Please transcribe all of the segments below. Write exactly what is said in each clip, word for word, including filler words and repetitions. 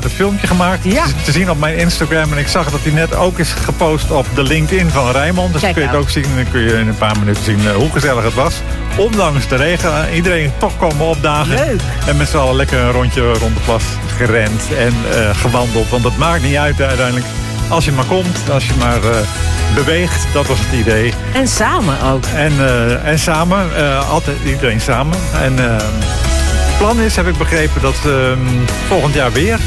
het filmpje gemaakt. Ja. Te zien op mijn Instagram. En ik zag dat hij net ook is gepost op de LinkedIn van Rijnmond. Dus dan kun je het ook zien. En dan kun je in een paar minuten zien uh, hoe gezellig het was. Ondanks de regen. Uh, iedereen toch komen opdagen. Leuk. En met z'n allen lekker een rondje rond de plas gerend. En uh, gewandeld. Want het maakt niet uit uiteindelijk. Als je maar komt. Als je maar uh, beweegt. Dat was het idee. En samen ook. En, uh, en samen. Uh, altijd iedereen samen. En... Uh, Het plan is, heb ik begrepen, dat uh, volgend jaar weer.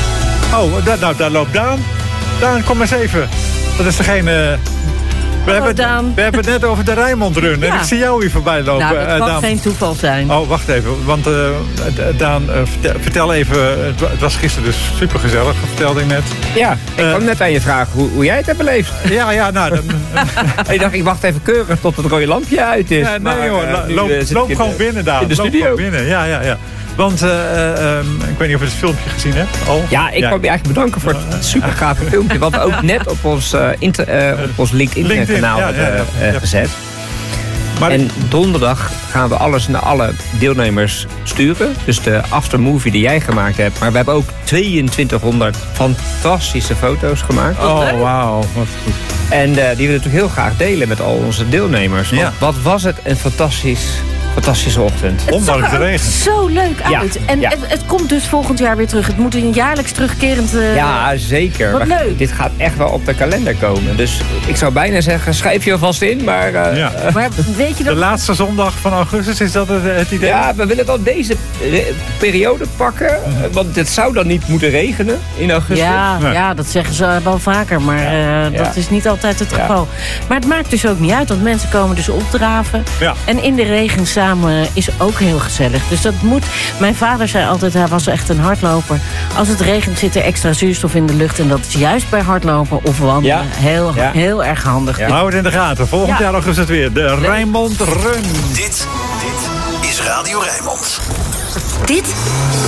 Oh, da, nou, daar loopt Daan. Daan, kom eens even. Dat is degene... We, Hallo, hebben, Daan. we hebben het net over de Rijnmond-run. Ja. En ik zie jou hier voorbij lopen. Nou, dat uh, kan Daan. geen toeval zijn. Oh, wacht even. Want uh, Daan, uh, vertel, vertel even... Het, het was gisteren dus supergezellig, vertelde ik net. Ja, ik Uh, kwam net aan je vragen hoe, hoe jij het hebt beleefd. Ja, ja, nou... Dan, Ik dacht, ik wacht even keurig tot het rode lampje uit is. ja, nee, Maar, joh, uh, lo- nu, loop, uh, zit loop ik in gewoon de- binnen, Daan. in de Loop studio. gewoon binnen, ja, ja, ja. Want uh, uh, um, ik weet niet of je het filmpje gezien hebt al. Ja, ik wil je eigenlijk bedanken voor het super gave filmpje. Wat we ook net op ons, uh, inter, uh, op ons LinkedIn, LinkedIn, kanaal ja, hebben ja, ja, uh, ja. gezet. Maar En donderdag gaan we alles naar alle deelnemers sturen. Dus de aftermovie die jij gemaakt hebt. Maar we hebben ook tweeëntwintighonderd fantastische foto's gemaakt. oh, wauw. Wat goed. En uh, die willen we natuurlijk heel graag delen met al onze deelnemers. Want Ja. wat was het een fantastisch, fantastische ochtend. Het zag Ondanks de er ook regen. zo leuk Ja, uit. En ja. het, het komt dus volgend jaar weer terug. Het moet een jaarlijks terugkerend... Uh, Ja, zeker. Wat Maar leuk. dit gaat echt wel op de kalender komen. Dus ik zou bijna zeggen, schrijf je alvast in. Maar uh, Ja. Maar weet je De dat... laatste zondag van augustus, is dat het, het idee? ja, we willen wel deze re- periode pakken. Want het zou dan niet moeten regenen in augustus. Ja, Nee. ja, dat zeggen ze wel vaker, maar Ja. eh, Ja. dat is niet altijd het Ja. geval. Maar het maakt dus ook niet uit, want mensen komen dus opdraven. Ja. En in de regen samen is ook heel gezellig. Dus dat moet... Mijn vader zei altijd, hij was echt een hardloper. Als het regent zit er extra zuurstof in de lucht. En dat is juist bij hardlopen of wandelen Ja. heel, Ja. heel erg handig. Ja. Hou het in de gaten. Volgend Ja. jaar augustus weer. De Rijnmond Run. Dit, dit is Radio Rijnmond. Dit